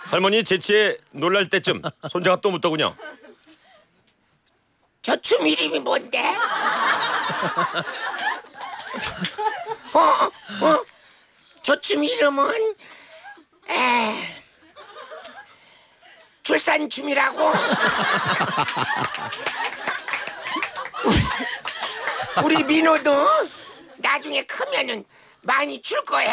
할머니 재치에 놀랄 때쯤 손자가 또 묻더군요. 저 춤 이름이 뭔데? 저 춤 이름은 출산춤이라고. 우리 민호도 나중에 크면은 많이 출 거야.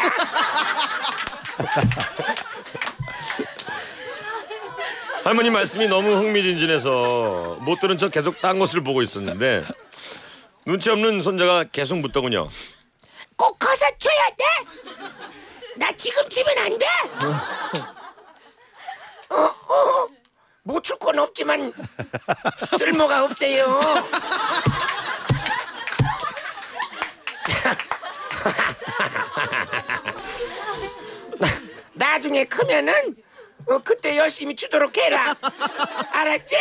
할머니 말씀이 너무 흥미진진해서 못 들은 척 계속 딴 곳을 보고 있었는데 눈치 없는 손자가 계속 묻더군요. 꼭 커서 춰야 돼? 나 지금 추면 안 돼? 못 출 건 없지만 쓸모가 없어요. 나중에 크면은 그때 열심히 추도록 해라. 알았지?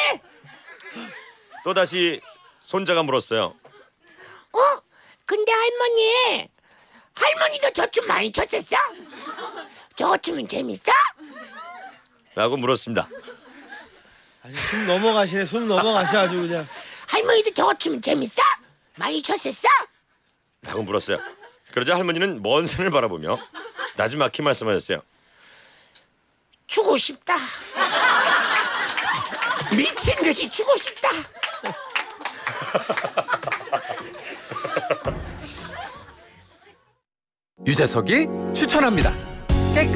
또다시 손자가 물었어요. 근데 할머니도 저 춤 많이 췄었어? 저 춤은 재밌어? 라고 물었습니다. 아니, 숨 넘어가시네. 숨 넘어가시 아주 그냥. 할머니도 저 춤은 재밌어? 많이 췄었어? 라고 물었어요. 그러자 할머니는 먼 산을 바라보며 나지막히 말씀하셨어요. 추고 싶다. 미친 듯이 추고 싶다. 유재석이 추천합니다.